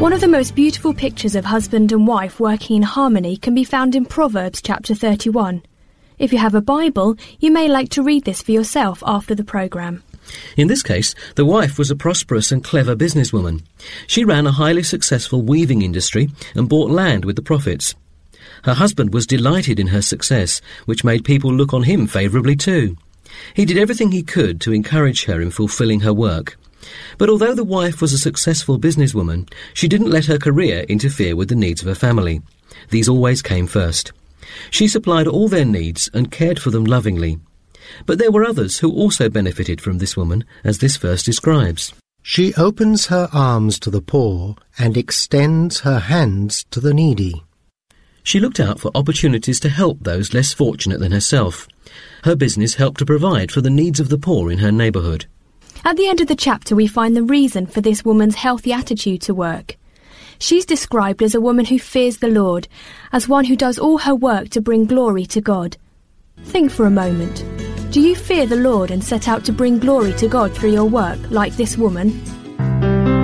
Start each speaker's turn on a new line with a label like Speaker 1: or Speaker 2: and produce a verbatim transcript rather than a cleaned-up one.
Speaker 1: One of the most beautiful pictures of husband and wife working in harmony can be found in Proverbs chapter thirty-one. If you have a Bible, you may like to read this for yourself after the programme.
Speaker 2: In this case, the wife was a prosperous and clever businesswoman. She ran a highly successful weaving industry and bought land with the profits. Her husband was delighted in her success, which made people look on him favourably too. He did everything he could to encourage her in fulfilling her work. But although the wife was a successful businesswoman, she didn't let her career interfere with the needs of her family. These always came first. She supplied all their needs and cared for them lovingly. But there were others who also benefited from this woman, as this verse describes.
Speaker 3: She opens her arms to the poor and extends her hands to the needy.
Speaker 2: She looked out for opportunities to help those less fortunate than herself. Her business helped to provide for the needs of the poor in her neighbourhood.
Speaker 1: At the end of the chapter, we find the reason for this woman's healthy attitude to work. She's described as a woman who fears the Lord, as one who does all her work to bring glory to God. Think for a moment. Do you fear the Lord and set out to bring glory to God through your work, like this woman?